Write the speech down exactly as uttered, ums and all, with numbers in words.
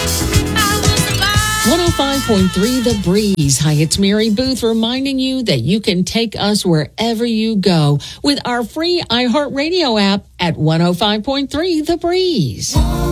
one oh five point three The Breeze. Hi, it's Mary Booth reminding you that you can take us wherever you go with our free iHeartRadio app at one oh five point three The Breeze.